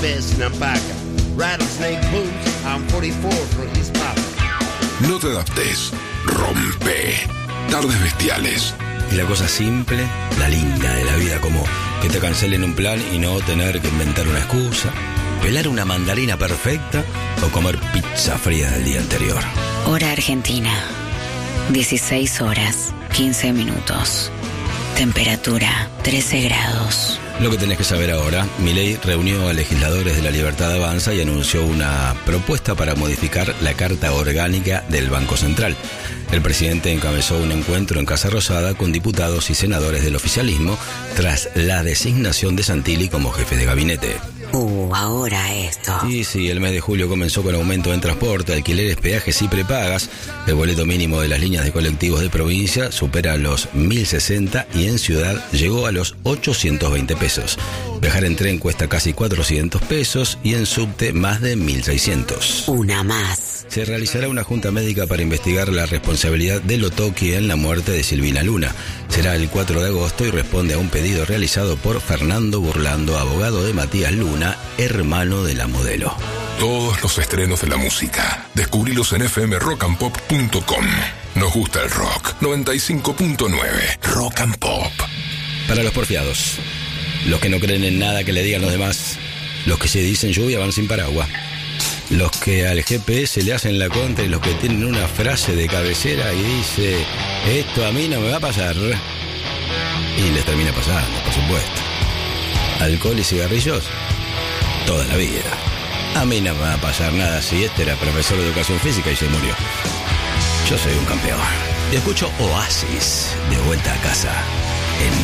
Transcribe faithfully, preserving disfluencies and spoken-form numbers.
best in Ampaca. Rattlesnake blues, I'm forty-four for his papa. No te adaptes, rompe. Tardes Bestiales. Y la cosa simple, la linda de la vida, como que te cancelen un plan y no tener que inventar una excusa, pelar una mandarina perfecta o comer pizza fría del día anterior. Hora Argentina, dieciséis horas, quince minutos. Temperatura, trece grados. Lo que tenés que saber ahora, Milei reunió a legisladores de La Libertad Avanza y anunció una propuesta para modificar la Carta Orgánica del Banco Central. El presidente encabezó un encuentro en Casa Rosada con diputados y senadores del oficialismo tras la designación de Santilli como jefe de gabinete. Uh, ahora esto. Sí, sí, el mes de julio comenzó con aumento en transporte, alquileres, peajes y prepagas. El boleto mínimo de las líneas de colectivos de provincia supera los mil sesenta y en ciudad llegó a los ochocientos veinte pesos. Viajar en tren cuesta casi cuatrocientos pesos y en subte más de mil seiscientos. Una más. Se realizará una junta médica para investigar la responsabilidad de Lotoki en la muerte de Silvina Luna. Será el cuatro de agosto y responde a un pedido realizado por Fernando Burlando, abogado de Matías Luna, hermano de la modelo. Todos los estrenos de la música, descubrilos en f m rock and pop punto com. Nos gusta el rock. noventa y cinco punto nueve Rock and Pop. Para los porfiados, los que no creen en nada que le digan los demás, los que se dicen lluvia van sin paraguas, los que al G P S le hacen la contra y los que tienen una frase de cabecera y dice, esto a mí no me va a pasar. Y les termina pasando, por supuesto. Alcohol y cigarrillos, toda la vida. A mí no me va a pasar nada si este era profesor de educación física y se murió. Yo soy un campeón. Y escucho Oasis de vuelta a casa en